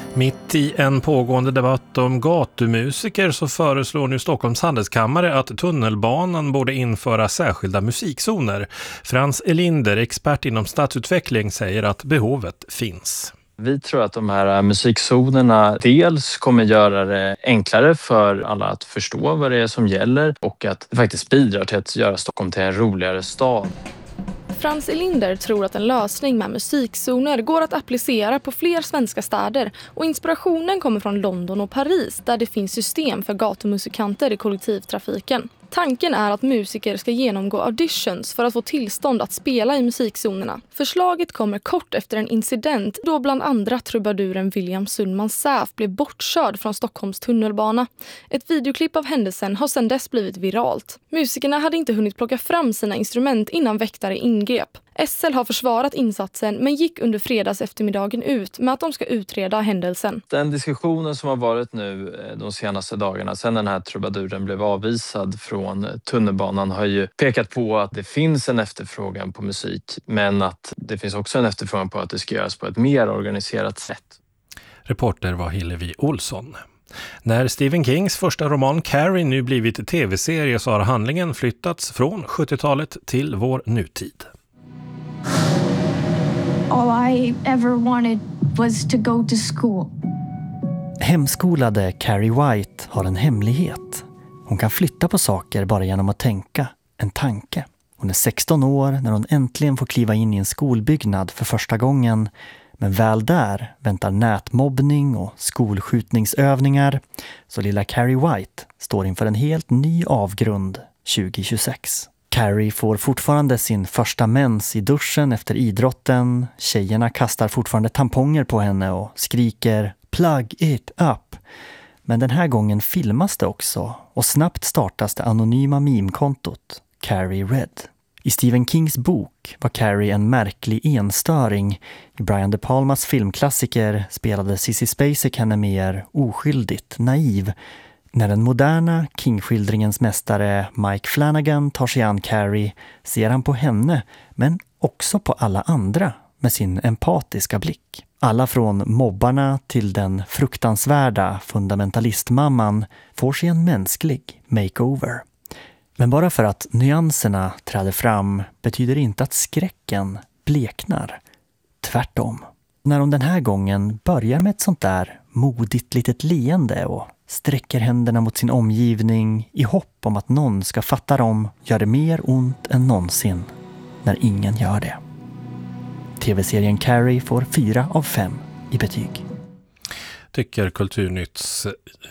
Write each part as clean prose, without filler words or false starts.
Mitt i en pågående debatt om gatumusiker så föreslår nu Stockholms handelskammare att tunnelbanan borde införa särskilda musikzoner. Frans Elinder, expert inom stadsutveckling, säger att behovet finns. Vi tror att de här musikzonerna dels kommer göra det enklare för alla att förstå vad det är som gäller och att det faktiskt bidrar till att göra Stockholm till en roligare stad. Frans Elinder tror att en lösning med musikzoner går att applicera på fler svenska städer och inspirationen kommer från London och Paris där det finns system för gatumusikanter i kollektivtrafiken. Tanken är att musiker ska genomgå auditions för att få tillstånd att spela i musikzonerna. Förslaget kommer kort efter en incident då bland andra trubaduren William Sundman Säf blev bortkörd från Stockholms tunnelbana. Ett videoklipp av händelsen har sedan dess blivit viralt. Musikerna hade inte hunnit plocka fram sina instrument innan väktare ingrep. SL har försvarat insatsen men gick under fredags eftermiddagen ut med att de ska utreda händelsen. Den diskussionen som har varit nu de senaste dagarna sedan den här trubaduren blev avvisad från tunnelbanan har ju pekat på att det finns en efterfrågan på musik men att det finns också en efterfrågan på att det ska göras på ett mer organiserat sätt. Reporter var Hillevi Olsson. När Stephen Kings första roman Carrie nu blivit tv-serie så har handlingen flyttats från 70-talet till vår nutid. All I ever wanted was to go to school. Hemskolade Carrie White har en hemlighet. Hon kan flytta på saker bara genom att tänka en tanke. Hon är 16 år när hon äntligen får kliva in i en skolbyggnad för första gången. Men väl där väntar nätmobbning och skolskjutningsövningar. Så lilla Carrie White står inför en helt ny avgrund 2026. Carrie får fortfarande sin första mens i duschen efter idrotten. Tjejerna kastar fortfarande tamponger på henne och skriker "Plug it up". Men den här gången filmas det också och snabbt startas det anonyma meme-kontot Carrie Red. I Stephen Kings bok var Carrie en märklig enstöring. I Brian De Palmas filmklassiker spelade Sissy Spacek henne mer oskyldigt, naiv. När den moderna King-skildringens mästare Mike Flanagan tar sig an Carrie ser han på henne men också på alla andra med sin empatiska blick. Alla från mobbarna till den fruktansvärda fundamentalistmamman får sig en mänsklig makeover. Men bara för att nyanserna träder fram betyder det inte att skräcken bleknar. Tvärtom. När hon den här gången börjar med ett sånt där modigt litet leende och sträcker händerna mot sin omgivning i hopp om att någon ska fatta dem gör det mer ont än någonsin när ingen gör det. TV-serien Carrie får 4 av 5 i betyg. Tycker Kulturnytts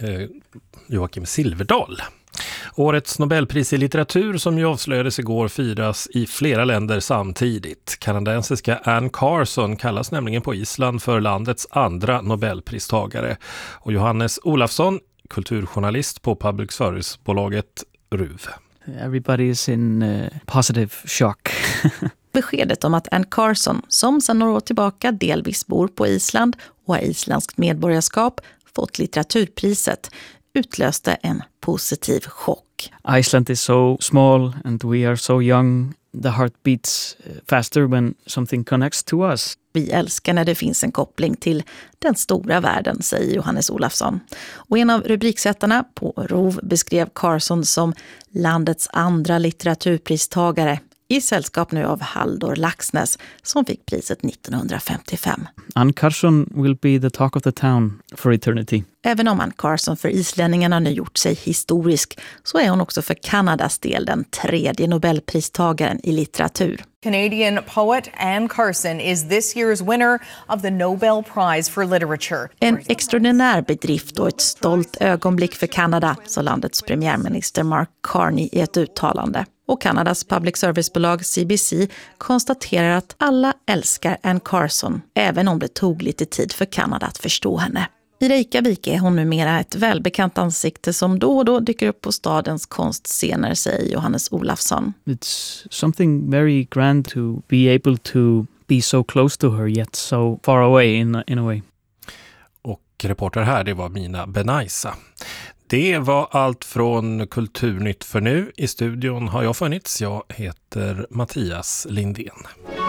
Joakim Silverdal. Årets Nobelpris i litteratur som ju avslöjades igår firas i flera länder samtidigt. Kanadensiska Anne Carson kallas nämligen på Island för landets andra Nobelpristagare. Och Johannes Olafsson, kulturjournalist på public service-bolaget RUV. Everybody is in positive shock. Beskedet om att Anne Carson, som sedan några år tillbaka delvis bor på Island och har isländskt medborgarskap, fått litteraturpriset utlöste en positiv chock. Iceland is so small and we are so young. The heart beats faster when something connects to us. Vi älskar när det finns en koppling till den stora världen, säger Johannes Olafsson. Och en av rubriksättarna på ROV beskrev Carson som landets andra litteraturpristagare i sällskap nu av Halldor Laxness som fick priset 1955. Anne Carson will be the talk of the town for eternity. Även om Anne Carson för islänningarna nu gjort sig historisk så är hon också för Kanadas del den 3:e Nobelpristagaren i litteratur. Canadian poet Anne Carson is this year's winner of the Nobel Prize for Literature. En extraordinär bedrift och ett stolt ögonblick för Kanada, sa landets premiärminister Mark Carney i ett uttalande. Och Kanadas public service-bolag CBC konstaterar att alla älskar Anne Carson, även om det tog lite tid för Kanada att förstå henne. I Reykjavik är hon numera ett välbekant ansikte som då och då dyker upp på stadens konstscener, säger Johannes Olafsson. It's something very grand to be able to be so close to her yet so far away in a way. Och reporter här, det var Mina Benaisa. Det var allt från Kulturnytt för nu. I studion har jag funnits. Jag heter Mattias Lindén.